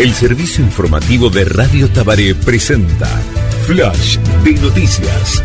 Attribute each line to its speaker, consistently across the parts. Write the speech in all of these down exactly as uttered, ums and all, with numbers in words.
Speaker 1: El servicio informativo de Radio Tabaré presenta Flash de Noticias.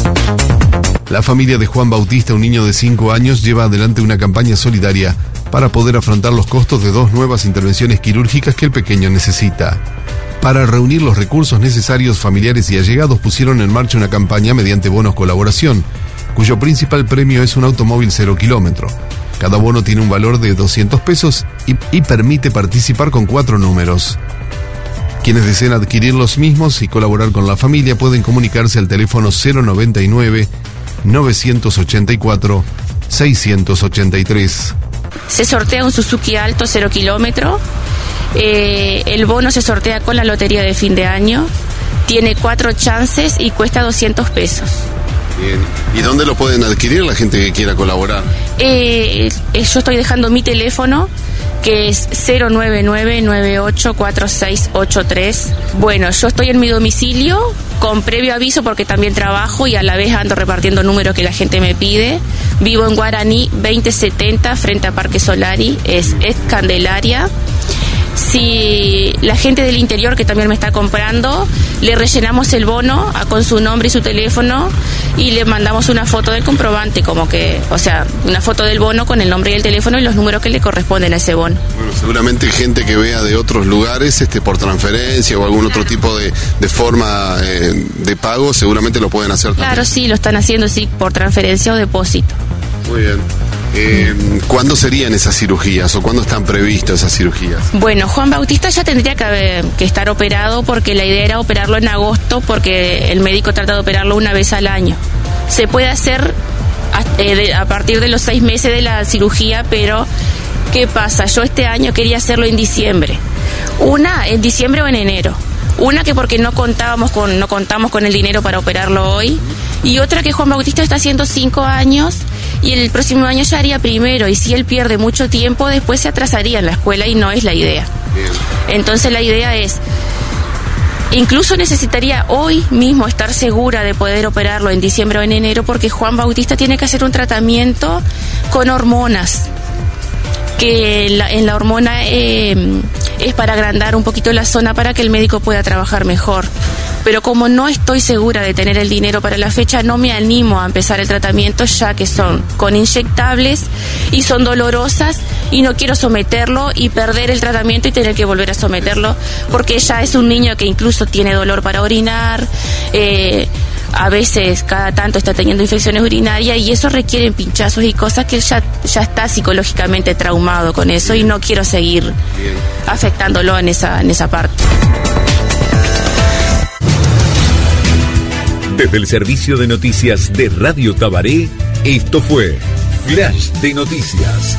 Speaker 2: La familia de Juan Bautista, un niño de cinco años, lleva adelante una campaña solidaria para poder afrontar los costos de dos nuevas intervenciones quirúrgicas que el pequeño necesita. Para reunir los recursos necesarios, familiares y allegados pusieron en marcha una campaña mediante bonos colaboración, cuyo principal premio es un automóvil cero kilómetro. Cada bono tiene un valor de doscientos pesos y, y permite participar con cuatro números. Quienes deseen adquirir los mismos y colaborar con la familia pueden comunicarse al teléfono cero noventa y nueve, novecientos ochenta y cuatro, seiscientos ochenta y tres.
Speaker 3: Se sortea un Suzuki Alto cero kilómetro. Eh, el bono se sortea con la lotería de fin de año. Tiene cuatro chances y cuesta doscientos pesos.
Speaker 2: Bien. ¿Y dónde lo pueden adquirir la gente que quiera colaborar?
Speaker 3: Eh, eh, yo estoy dejando mi teléfono, que es cero nueve nueve, nueve ocho cuatro seis ocho tres. Bueno, yo estoy en mi domicilio con previo aviso porque también trabajo y a la vez ando repartiendo números que la gente me pide. Vivo en Guaraní veinte setenta frente a Parque Solari, es, es Candelaria. Si la gente del interior que también me está comprando, le rellenamos el bono a, con su nombre y su teléfono y le mandamos una foto del comprobante, como que, o sea, una foto del bono con el nombre y el teléfono y los números que le corresponden a ese bono.
Speaker 2: Bueno, seguramente gente que vea de otros lugares, este, por transferencia o algún otro tipo de, de forma eh, de pago, seguramente lo pueden hacer también.
Speaker 3: Claro, sí, lo están haciendo, sí, por transferencia o depósito.
Speaker 2: Muy bien. Eh, ¿Cuándo serían esas cirugías o cuándo están previstas esas cirugías?
Speaker 3: Bueno, Juan Bautista ya tendría que, haber, que estar operado porque la idea era operarlo en agosto porque el médico trata de operarlo una vez al año. Se puede hacer a, eh, de, a partir de los seis meses de la cirugía, pero ¿qué pasa? Yo este año quería hacerlo en diciembre. Una en diciembre o en enero. Una que porque no contábamos con, no contamos con el dinero para operarlo hoy. Y otra que Juan Bautista está haciendo cinco años y el próximo año ya haría primero. Y si él pierde mucho tiempo, después se atrasaría en la escuela y no es la idea. Bien. Entonces la idea es, incluso necesitaría hoy mismo estar segura de poder operarlo en diciembre o en enero porque Juan Bautista tiene que hacer un tratamiento con hormonas. Que la, en la hormona eh, es para agrandar un poquito la zona para que el médico pueda trabajar mejor. Pero como no estoy segura de tener el dinero para la fecha, no me animo a empezar el tratamiento ya que son con inyectables y son dolorosas y no quiero someterlo y perder el tratamiento y tener que volver a someterlo porque ya es un niño que incluso tiene dolor para orinar, eh, a veces cada tanto está teniendo infecciones urinarias y eso requiere pinchazos y cosas que ya, ya está psicológicamente traumado con eso y no quiero seguir Bien. afectándolo en esa, en esa parte.
Speaker 1: Desde el servicio de noticias de Radio Tabaré, esto fue Flash de Noticias.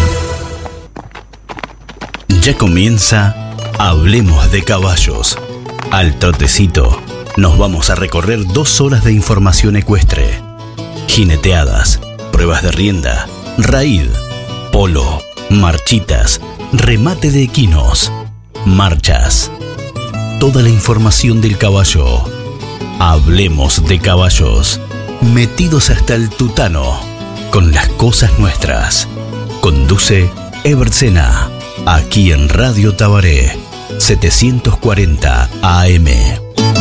Speaker 4: Ya comienza Hablemos de Caballos. Al trotecito nos vamos a recorrer dos horas de información ecuestre. Jineteadas, pruebas de rienda, raíd, polo, marchitas, remate de equinos, marchas. Toda la información del caballo. Hablemos de Caballos. Metidos hasta el tutano con las cosas nuestras. Conduce Ebert Sena, aquí en Radio Tabaré, setecientos cuarenta A M.